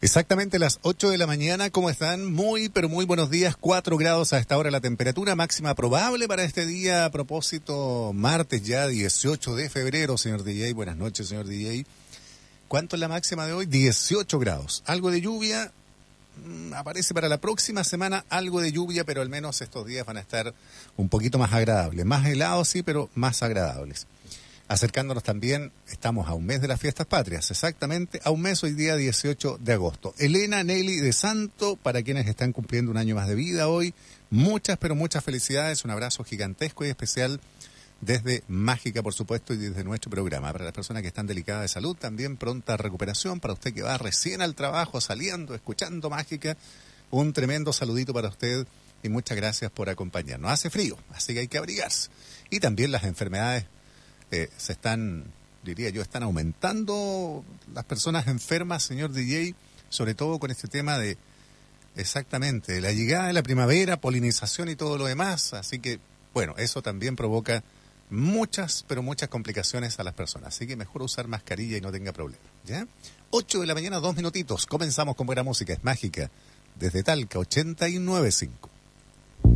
Exactamente las 8 de la mañana, ¿cómo están? Muy, pero muy buenos días, 4 grados a esta hora la temperatura máxima probable para este día, a propósito, martes ya, 18 de febrero, señor DJ, buenas noches, señor DJ. ¿Cuánto es la máxima de hoy? 18 grados, algo de lluvia, aparece para la próxima semana algo de lluvia, pero al menos estos días van a estar un poquito más agradables, más helados sí, pero más agradables. Acercándonos también, estamos a un mes de las fiestas patrias, exactamente a un mes hoy día 18 de agosto. Elena Nelly de Santo, para quienes están cumpliendo un año más de vida hoy, muchas, pero muchas felicidades, un abrazo gigantesco y especial desde Mágica, por supuesto, y desde nuestro programa. Para las personas que están delicadas de salud, también pronta recuperación. Para usted que va recién al trabajo, saliendo, escuchando Mágica, un tremendo saludito para usted y muchas gracias por acompañarnos. Hace frío, así que hay que abrigarse. Y también las enfermedades se están, diría yo, están aumentando las personas enfermas, señor DJ, sobre todo con este tema de, exactamente, la llegada de la primavera, polinización y todo lo demás. Así que, bueno, eso también provoca muchas, pero muchas complicaciones a las personas. Así que mejor usar mascarilla y no tenga problema, ¿ya? 8 de la mañana, 2 minutitos. Comenzamos con buena música, es Mágica, desde Talca, 89.5.